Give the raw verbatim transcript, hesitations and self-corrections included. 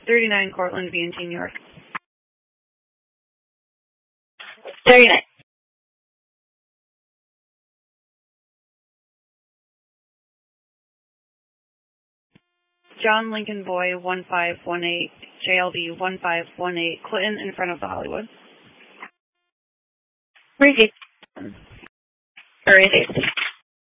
thirty-nine Cortland V and T, New York. thirty-nine. John Lincoln Boy, one five one eight, J L D one five one eight, Clinton in front of the Hollywood. Repeat. Repeat.